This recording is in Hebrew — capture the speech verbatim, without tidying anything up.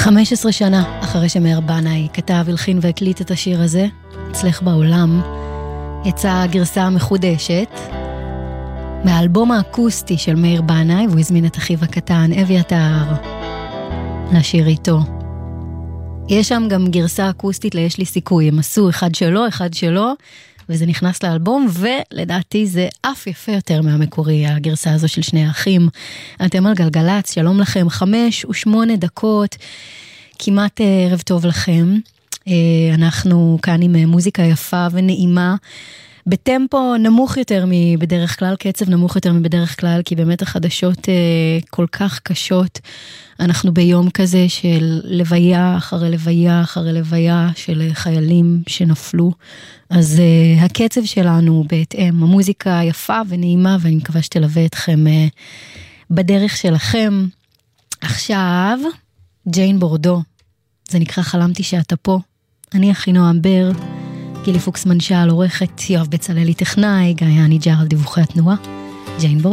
חמש עשרה שנה אחרי שמאיר בנאי כתב, הלחין והקליט את השיר הזה, אצלך בעולם, יצאה הגרסה המחודשת מהאלבום האקוסטי של מאיר בנאי, והוא הזמין את אחיו הקטן אביתר לשיר איתו. יש שם גם גרסה אקוסטית ליש לי סיכוי, הם עשו אחד שלו, אחד שלו, וזה נכנס לאלבום, ולדעתי זה אף יפה יותר מהמקורי, הגרסה הזו של שני האחים. אתם על גלגלץ, שלום לכם, חמש ושמונה דקות, כמעט ערב טוב לכם. אנחנו כאן עם מוזיקה יפה ונעימה, בטמפו נמוך יותר מבדרך כלל, קצב נמוך יותר מבדרך כלל, כי באמת החדשות כל כך קשות. אנחנו ביום כזה של לוויה אחרי לוויה אחרי לוויה של חיילים שנפלו, אז uh, הקצב שלנו בהתאם, המוזיקה יפה ונעימה, ואני מקווה שתלווה אתכם uh, בדרך שלכם. עכשיו, ג'יין בורדו, זה נקרא חלמתי שאתה פה, אני אחינועם בר, גילי פוקס מנשל, עורכת, יואב בצללי טכנאי, גיא אני ג'ר על דיווחי התנועה, ג'יין בורדו.